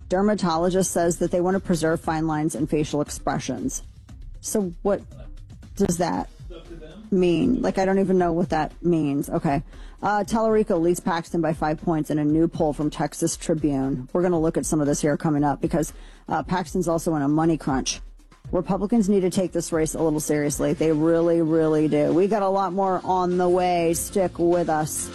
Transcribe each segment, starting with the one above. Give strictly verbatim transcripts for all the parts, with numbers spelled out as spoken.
Dermatologist says that they want to preserve fine lines and facial expressions. So what does that mean? Like, I don't even know what that means. Okay. Uh, Tallarico leads Paxton by five points in a new poll from Texas Tribune. We're going to look at some of this here coming up because uh, Paxton's also in a money crunch. Republicans need to take this race a little seriously. They really, really do. We got a lot more on the way. Stick with us.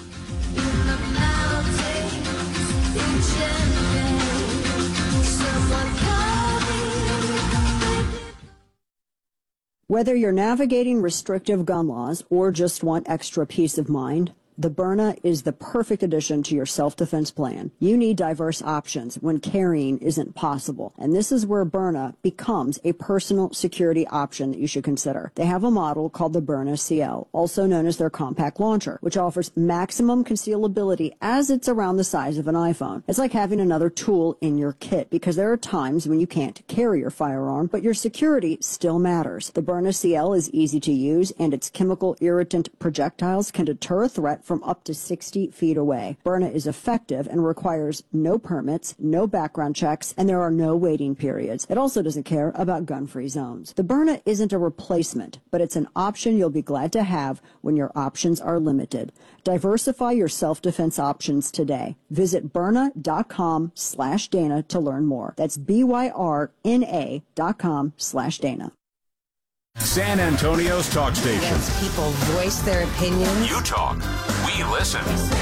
Whether you're navigating restrictive gun laws or just want extra peace of mind, the Byrna is the perfect addition to your self-defense plan. You need diverse options when carrying isn't possible. And this is where Byrna becomes a personal security option that you should consider. They have a model called the Byrna C L, also known as their compact launcher, which offers maximum concealability as it's around the size of an iPhone. It's like having another tool in your kit because there are times when you can't carry your firearm, but your security still matters. The Byrna C L is easy to use, and its chemical irritant projectiles can deter a threat from up to sixty feet away. Byrna is effective and requires no permits, no background checks, and there are no waiting periods. It also doesn't care about gun-free zones. The Byrna isn't a replacement, but it's an option you'll be glad to have when your options are limited. Diversify your self-defense options today. Visit Byrna.com slash Dana to learn more. That's B-Y-R-N-A dot com slash Dana. San Antonio's talk station. Yes, people voice their opinions. You talk, we listen.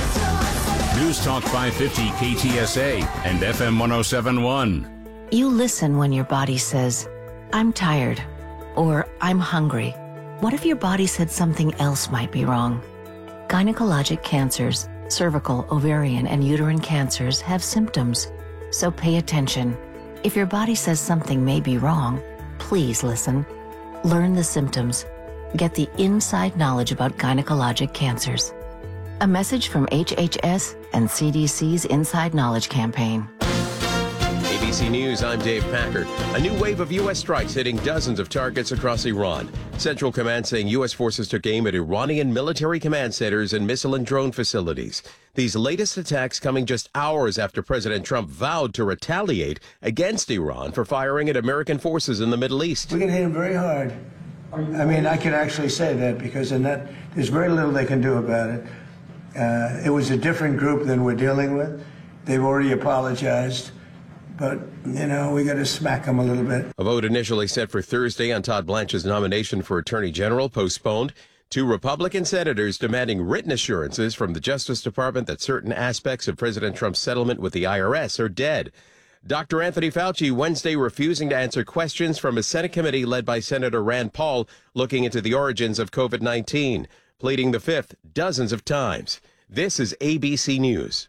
News Talk five fifty K T S A and F M one oh seven point one. You listen when your body says, I'm tired, or I'm hungry. What if your body said something else might be wrong? Gynecologic cancers, cervical, ovarian, and uterine cancers have symptoms, so pay attention. If your body says something may be wrong, please listen. Learn the symptoms. Get the inside knowledge about gynecologic cancers. A message from H H S and C D C's Inside Knowledge campaign. A B C News, I'm Dave Packard. A new wave of U S strikes hitting dozens of targets across Iran. Central Command saying U S forces took aim at Iranian military command centers and missile and drone facilities. These latest attacks coming just hours after President Trump vowed to retaliate against Iran for firing at American forces in the Middle East. We can hit them very hard. I mean, I can actually say that because in that, there's very little they can do about it. Uh, it was a different group than we're dealing with. They've already apologized. But, you know, we got to smack them a little bit. A vote initially set for Thursday on Todd Blanche's nomination for Attorney General postponed. Two Republican senators demanding written assurances from the Justice Department that certain aspects of President Trump's settlement with the I R S are dead. Doctor Anthony Fauci Wednesday refusing to answer questions from a Senate committee led by Senator Rand Paul looking into the origins of COVID nineteen, pleading the fifth dozens of times. This is A B C News.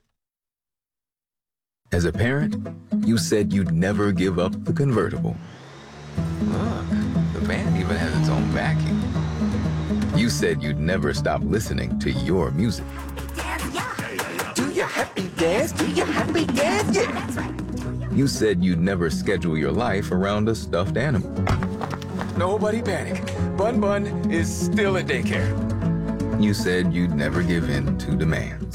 As a parent, you said you'd never give up the convertible. Look, the band even has its own backing. You said you'd never stop listening to your music. Do your happy dance, do your happy dance, yeah. That's right. You said you'd never schedule your life around a stuffed animal. Nobody panic. Bun Bun is still at daycare. You said you'd never give in to demands.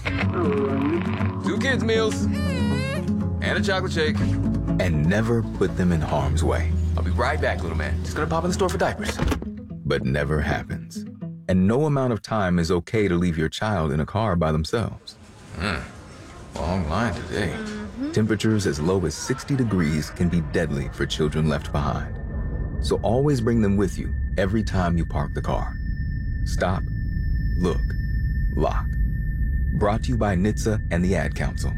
Two kids' meals and a chocolate shake. And never put them in harm's way. I'll be right back, little man. Just gonna pop in the store for diapers. But never happens. And no amount of time is okay to leave your child in a car by themselves. Mm. Long line today. Mm-hmm. Temperatures as low as sixty degrees can be deadly for children left behind. So always bring them with you every time you park the car. Stop, look, lock. Brought to you by N H T S A and the Ad Council.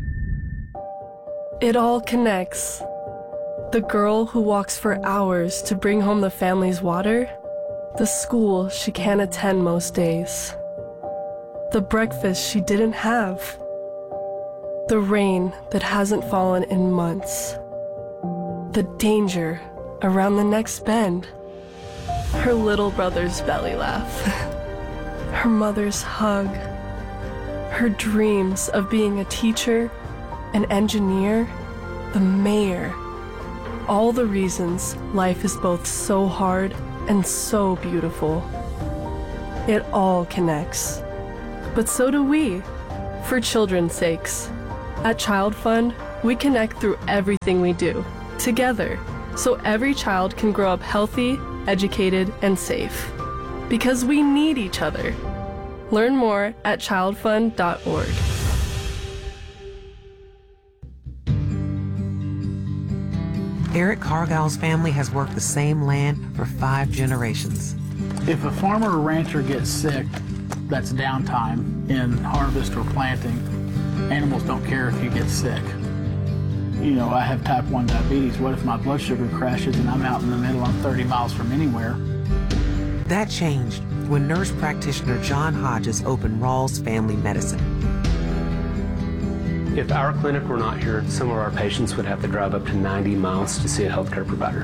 It all connects. The girl who walks for hours to bring home the family's water, the school she can't attend most days, the breakfast she didn't have, the rain that hasn't fallen in months, the danger around the next bend, her little brother's belly laugh, her mother's hug, her dreams of being a teacher, an engineer, the mayor. All the reasons life is both so hard and so beautiful. It all connects. But so do we, for children's sakes. At Child Fund, We connect through everything we do, together, so every child can grow up healthy, educated, and safe. Because we need each other. Learn more at child fund dot org. Eric Cargill's family has worked the same land for five generations. If a farmer or rancher gets sick, that's downtime in harvest or planting. Animals don't care if you get sick. You know, I have type one diabetes. What if my blood sugar crashes and I'm out in the middle, I'm thirty miles from anywhere? That changed when nurse practitioner John Hodges opened Rawls Family Medicine. If our clinic were not here, some of our patients would have to drive up to ninety miles to see a healthcare provider.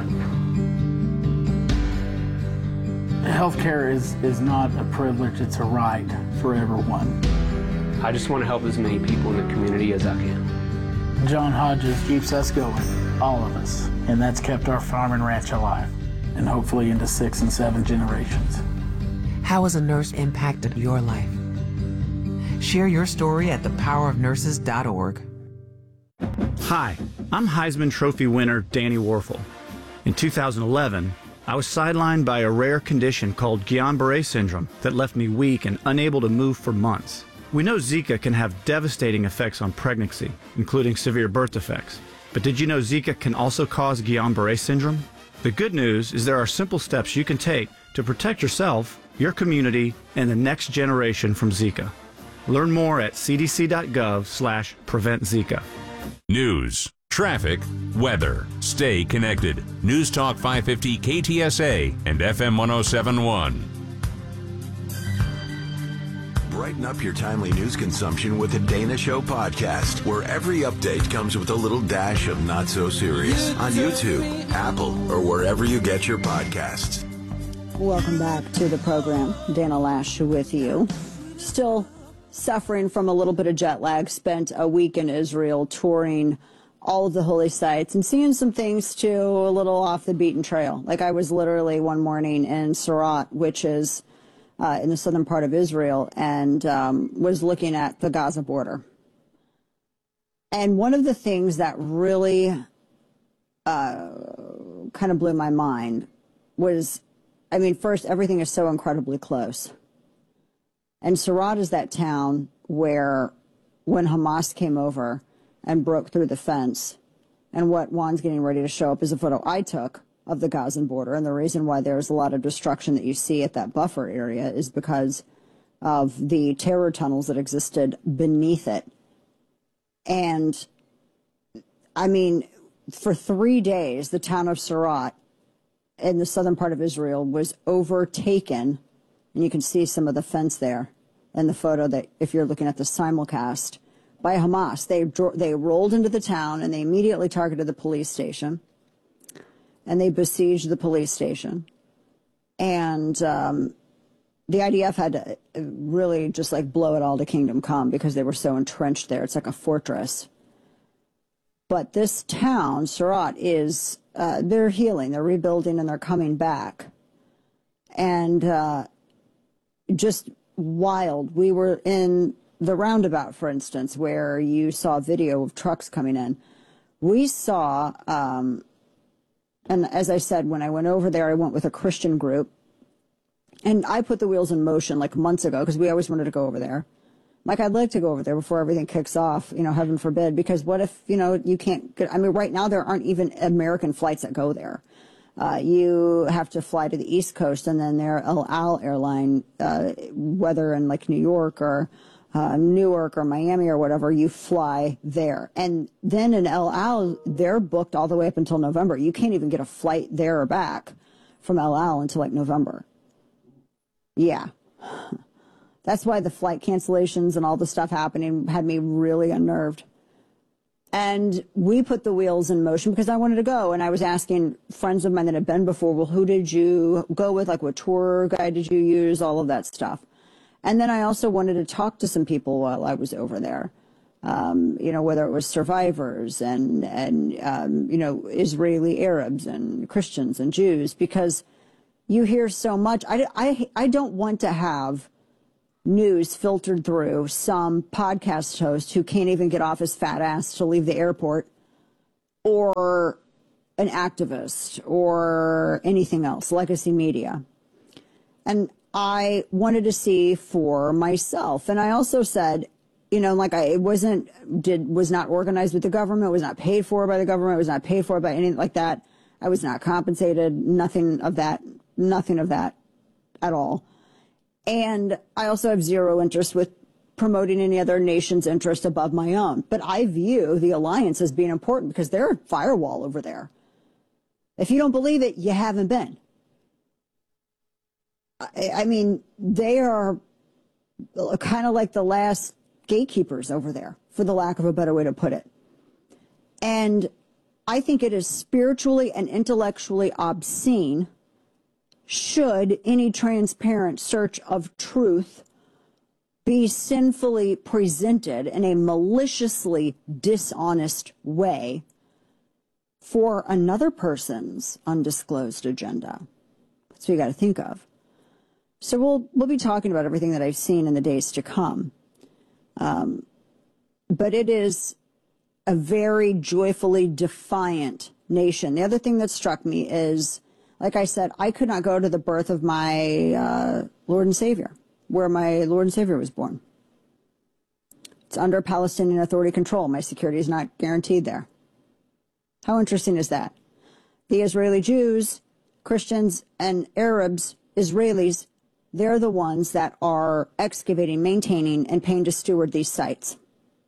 Healthcare is, is not a privilege, it's a right for everyone. I just want to help as many people in the community as I can. John Hodges keeps us going, all of us, and that's kept our farm and ranch alive, and hopefully into six and seven generations. How has a nurse impacted your life? Share your story at the power of nurses dot org. Hi, I'm Heisman Trophy winner Danny Warfel. In two thousand eleven, I was sidelined by a rare condition called Guillain-Barré syndrome that left me weak and unable to move for months. We know Zika can have devastating effects on pregnancy, including severe birth defects. But did you know Zika can also cause Guillain-Barré syndrome? The good news is there are simple steps you can take to protect yourself, your community, and the next generation from Zika. Learn more at c d c dot gov slash prevent Zika. News, traffic, weather. Stay connected. News Talk five fifty K T S A and F M one oh seven point one. Brighten up your timely news consumption with the Dana Show podcast, where every update comes with a little dash of not so serious on YouTube, Apple, or wherever you get your podcasts. Welcome back to the program. Dana Lash with you. Still suffering from a little bit of jet lag. Spent a week in Israel touring all of the holy sites and seeing some things too a little off the beaten trail. Like I was literally one morning in Sarat, which is Uh, in the southern part of Israel, and um, was looking at the Gaza border. And one of the things that really uh, kind of blew my mind was, I mean, first, everything is so incredibly close. And Sarat is that town where when Hamas came over and broke through the fence, and what Juan's getting ready to show up is a photo I took of the Gazan border, and the reason why there's a lot of destruction that you see at that buffer area is because of the terror tunnels that existed beneath it. And I mean, for three days, the town of Sarat in the southern part of Israel was overtaken, and you can see some of the fence there in the photo that if you're looking at the simulcast, by Hamas. They they rolled into the town and they immediately targeted the police station. And they besieged the police station. And um, the I D F had to really just like blow it all to kingdom come because they were so entrenched there. It's like a fortress. But this town, Sarat, is, uh, they're healing, they're rebuilding, and they're coming back. And uh, just wild. We were in the roundabout, for instance, where you saw video of trucks coming in. We saw... Um, And as I said, when I went over there, I went with a Christian group. And I put the wheels in motion like months ago because we always wanted to go over there. Like, I'd like to go over there before everything kicks off, you know, heaven forbid. Because what if, you know, you can't get, I mean, right now there aren't even American flights that go there. Uh, you have to fly to the East Coast, and then their El Al airline, uh, whether in like New York or Uh, Newark or Miami or whatever, you fly there. And then in El Al, they're booked all the way up until November. You can't even get a flight there or back from El Al until like November. Yeah. That's why the flight cancellations and all the stuff happening had me really unnerved. And we put the wheels in motion because I wanted to go. And I was asking friends of mine that had been before, well, who did you go with? Like, what tour guide did you use? All of that stuff. And then I also wanted to talk to some people while I was over there, um, you know, whether it was survivors and, and um, you know, Israeli Arabs and Christians and Jews, because you hear so much. I, I, I don't want to have news filtered through some podcast host who can't even get off his fat ass to leave the airport or an activist or anything else, legacy media. And I wanted to see for myself. And I also said, you know, like I it wasn't, did, was not organized with the government, was not paid for by the government, was not paid for by anything like that. I was not compensated, nothing of that, nothing of that at all. And I also have zero interest with promoting any other nation's interest above my own. But I view the alliance as being important because they're a firewall over there. If you don't believe it, you haven't been. I, I mean, they are kind of like the last gatekeepers over there, for the lack of a better way to put it. And I think it is spiritually and intellectually obscene should any transparent search of truth be sinfully presented in a maliciously dishonest way for another person's undisclosed agenda. That's what you got to think of. So we'll we'll be talking about everything that I've seen in the days to come. Um, but it is a very joyfully defiant nation. The other thing that struck me is, like I said, I could not go to the birth of my uh, Lord and Savior, where my Lord and Savior was born. It's under Palestinian Authority control. My security is not guaranteed there. How interesting is that? The Israeli Jews, Christians, and Arabs, Israelis, they're the ones that are excavating, maintaining, and paying to steward these sites.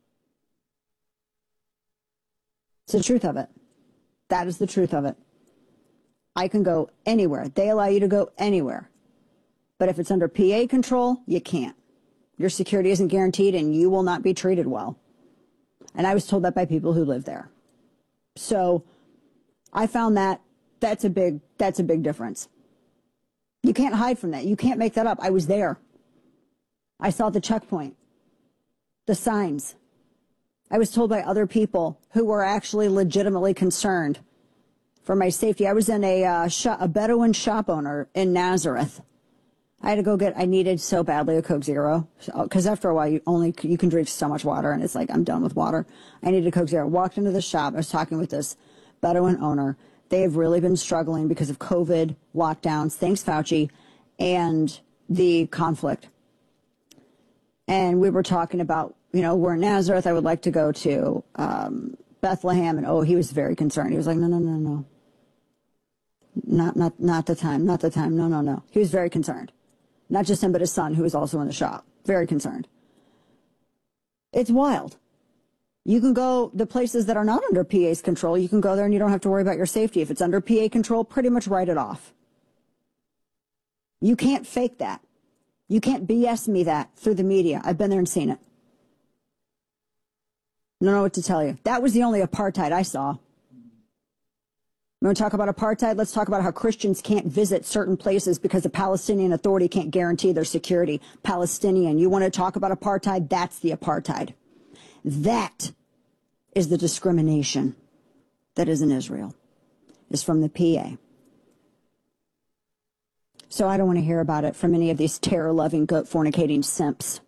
It's the truth of it. That is the truth of it. I can go anywhere. They allow you to go anywhere. But if it's under P A control, you can't. Your security isn't guaranteed and you will not be treated well. And I was told that by people who live there. So I found that that's a big, that's a big difference. You can't hide from that. You can't make that up. I was there. I saw the checkpoint, the signs. I was told by other people who were actually legitimately concerned for my safety. I was in a, uh, shop, a Bedouin shop owner in Nazareth. I had to go get, I needed so badly a Coke Zero, because after a while you only, you can drink so much water, and it's like, I'm done with water. I needed a Coke Zero. Walked into the shop. I was talking with this Bedouin owner. They have really been struggling because of COVID, lockdowns, thanks Fauci, and the conflict. And we were talking about, you know, we're in Nazareth. I would like to go to um, Bethlehem. And, oh, he was very concerned. He was like, no, no, no, no. Not, not, not the time. Not the time. No, no, no. He was very concerned. Not just him, but his son, who was also in the shop. Very concerned. It's wild. You can go the places that are not under P A's control. You can go there and you don't have to worry about your safety. If it's under P A control, pretty much write it off. You can't fake that. You can't B S me that through the media. I've been there and seen it. I don't know what to tell you. That was the only apartheid I saw. You want to talk about apartheid? Let's talk about how Christians can't visit certain places because the Palestinian Authority can't guarantee their security. Palestinian. You want to talk about apartheid? That's the apartheid. That is the discrimination that is in Israel, is from the P A. So I don't want to hear about it from any of these terror-loving, goat-fornicating simps.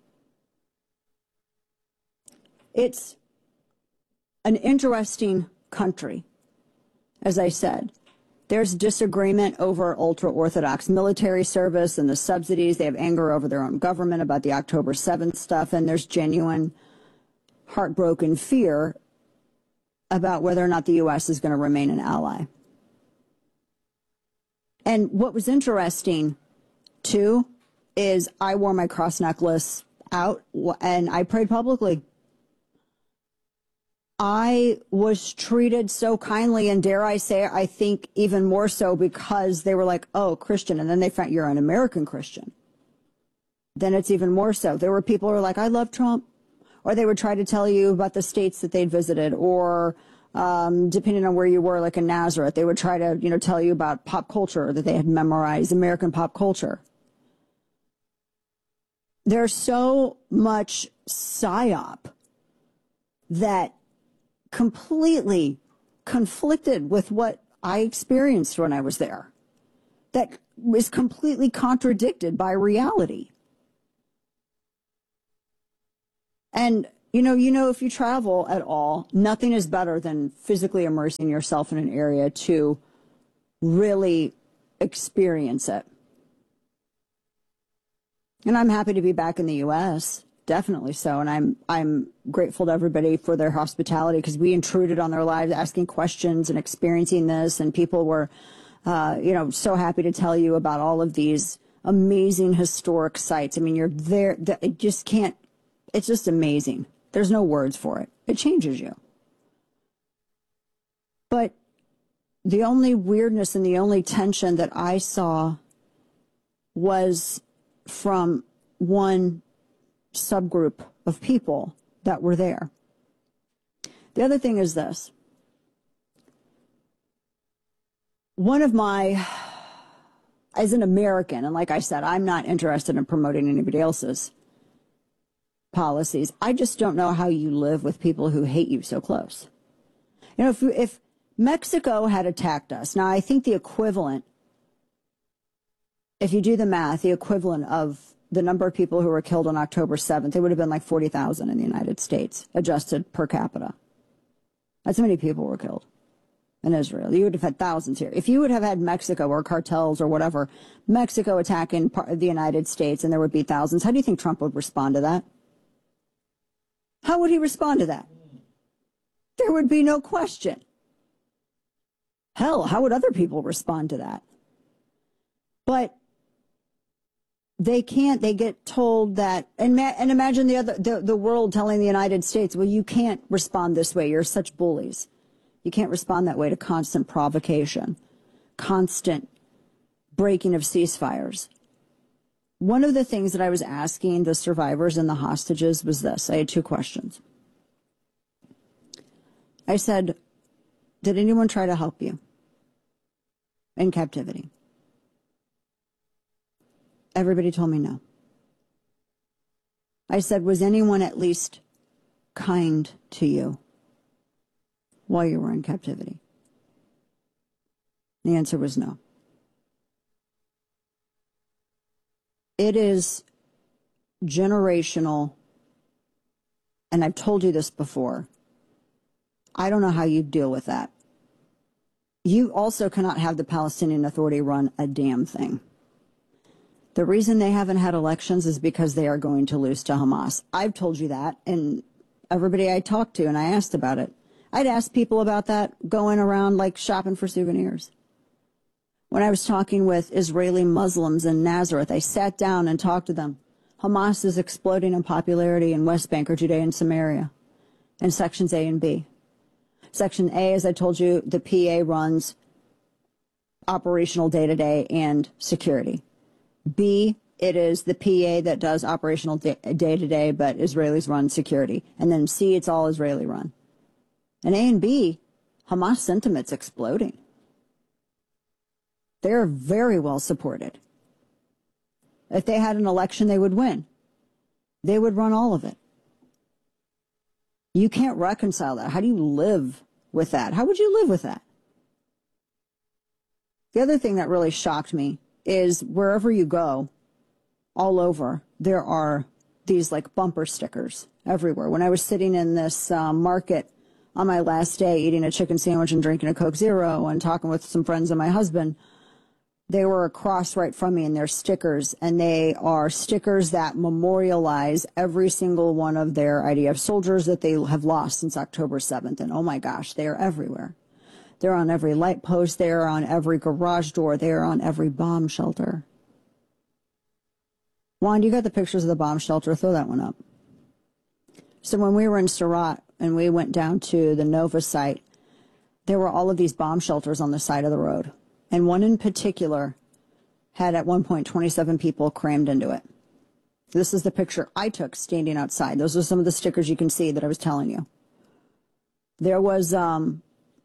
It's an interesting country. As I said, there's disagreement over ultra-Orthodox military service and the subsidies. They have anger over their own government about the October seventh stuff, and there's genuine heartbroken fear about whether or not the U S is going to remain an ally. And what was interesting, too, is I wore my cross necklace out and I prayed publicly. I was treated so kindly, and dare I say, I think even more so because they were like, oh, Christian, and then they found you're an American Christian. Then it's even more so. There were people who were like, I love Trump. Or they would try to tell you about the states that they'd visited, or um, depending on where you were, like in Nazareth, they would try to, you know, tell you about pop culture that they had memorized, American pop culture. There's so much psyop that completely conflicted with what I experienced when I was there, that was completely contradicted by reality. And You know, you know, if you travel at all, nothing is better than physically immersing yourself in an area to really experience it. And I'm happy to be back in the U S, definitely so. And I'm I'm grateful to everybody for their hospitality, because we intruded on their lives, asking questions and experiencing this. And people were, uh, you know, so happy to tell you about all of these amazing historic sites. I mean, you're there. It just can't. It's just amazing. There's no words for it. It changes you. But the only weirdness and the only tension that I saw was from one subgroup of people that were there. The other thing is this. One of my, as an American, and like I said, I'm not interested in promoting anybody else's policies. I just don't know how you live with people who hate you so close. You know, if, if Mexico had attacked us, now I think the equivalent, if you do the math, the equivalent of the number of people who were killed on October seventh, it would have been like forty thousand in the United States, adjusted per capita. That's how many people were killed in Israel. You would have had thousands here. If you would have had Mexico or cartels or whatever, Mexico attacking the United States, and there would be thousands, how do you think Trump would respond to that? How would he respond to that? There would be no question. Hell, how would other people respond to that? But they can't, they get told that, and, ma- and imagine the other, the, the world telling the United States, well, you can't respond this way. You're such bullies. You can't respond that way to constant provocation, constant breaking of ceasefires. One of the things that I was asking the survivors and the hostages was this. I had two questions. I said, did anyone try to help you in captivity? Everybody told me no. I said, was anyone at least kind to you while you were in captivity? The answer was no. It is generational, and I've told you this before. I don't know how you deal with that. You also cannot have the Palestinian Authority run a damn thing. The reason they haven't had elections is because they are going to lose to Hamas. I've told you that, and everybody I talked to, and I asked about it. I'd ask people about that going around like shopping for souvenirs. When I was talking with Israeli Muslims in Nazareth, I sat down and talked to them. Hamas is exploding in popularity in West Bank or Judea and Samaria in sections A and B. Section A, as I told you, the P A runs operational day-to-day and security. B, it is the P A that does operational day-to-day, but Israelis run security. And then C, it's all Israeli run. And A and B, Hamas sentiment's exploding. They're very well supported. If they had an election, they would win. They would run all of it. You can't reconcile that. How do you live with that? How would you live with that? The other thing that really shocked me is wherever you go, all over, there are these like bumper stickers everywhere. When I was sitting in this uh, market on my last day, eating a chicken sandwich and drinking a Coke Zero and talking with some friends and my husband, they were across right from me, and they're stickers, and they are stickers that memorialize every single one of their I D F soldiers that they have lost since October seventh. And oh my gosh, they are everywhere. They're on every light post. They're on every garage door. They're on every bomb shelter. Juan, you got the pictures of the bomb shelter? Throw that one up. So when we were in Surat and we went down to the Nova site, there were all of these bomb shelters on the side of the road. And one in particular had at one point twenty-seven people crammed into it. This is the picture I took standing outside. Those are some of the stickers you can see that I was telling you. There was um,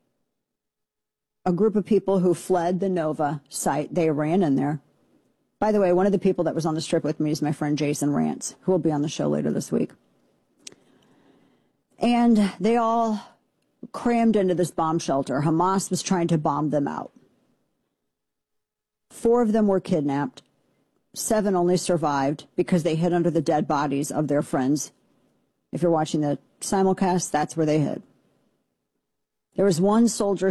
a group of people who fled the Nova site. They ran in there. By the way, one of the people that was on the strip with me is my friend Jason Rantz, who will be on the show later this week. And they all crammed into this bomb shelter. Hamas was trying to bomb them out. Four of them were kidnapped. Seven only survived because they hid under the dead bodies of their friends If you're watching the simulcast, that's where they hit. There was one soldier